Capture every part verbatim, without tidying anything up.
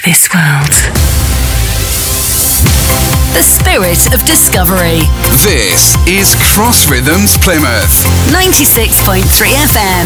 This world. The spirit of discovery. This is Cross Rhythms Plymouth. ninety-six point three F M.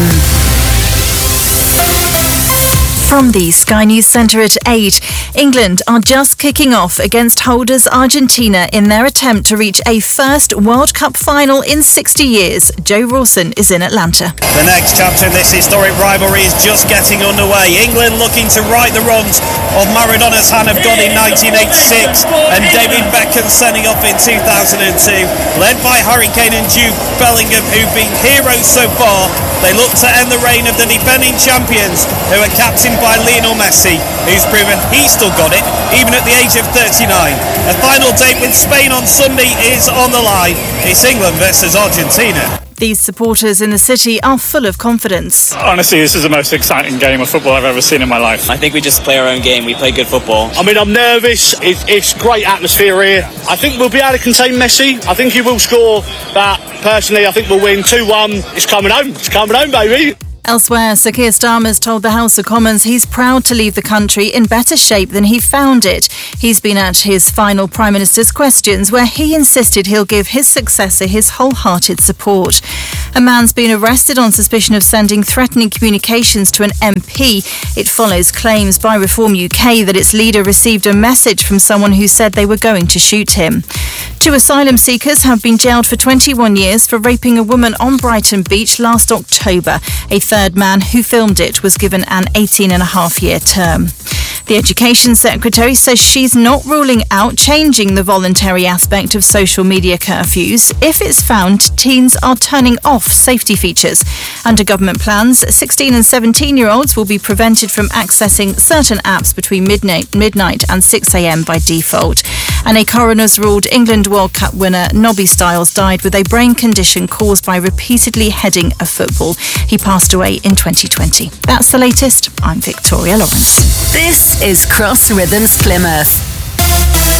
From the Sky News Centre at eight, England are just kicking off against holders Argentina in their attempt to reach a first World Cup final in sixty years. Joe Rawson is in Atlanta. The next chapter in this historic rivalry is just getting underway. England looking to right the wrongs of Maradona's hand of God in nineteen eighty-six and David Beckham setting up in two thousand two. Led by Harry Kane and Jude Bellingham, who've been heroes so far, they look to end the reign of the defending champions, who are captained by Lionel Messi, who's proven he's still got it, even at the age of thirty-nine. A final date with Spain on Sunday is on the line. It's England versus Argentina. These supporters in the city are full of confidence. Honestly, this is the most exciting game of football I've ever seen in my life. I think we just play our own game. We play good football. I mean, I'm nervous. It's, it's great atmosphere here. I think we'll be able to contain Messi. I think he will score. But personally, I think we'll win two one. It's coming home. It's coming home, baby. Elsewhere, Sir Keir Starmer's told the House of Commons he's proud to leave the country in better shape than he found it. He's been at his final Prime Minister's questions, where he insisted he'll give his successor his wholehearted support. A man's been arrested on suspicion of sending threatening communications to an M P. It follows claims by Reform U K that its leader received a message from someone who said they were going to shoot him. Two asylum seekers have been jailed for twenty-one years for raping a woman on Brighton Beach last October. A third man who filmed it was given an eighteen and a half year term. The Education Secretary says she's not ruling out changing the voluntary aspect of social media curfews if it's found teens are turning off safety features. Under government plans, sixteen and seventeen-year-olds will be prevented from accessing certain apps between midnight, midnight and six a m by default. And a coroner's ruled England World Cup winner Nobby Stiles died with a brain condition caused by repeatedly heading a football. He passed away in twenty twenty. That's the latest. I'm Victoria Lawrence. This is Cross Rhythms Plymouth.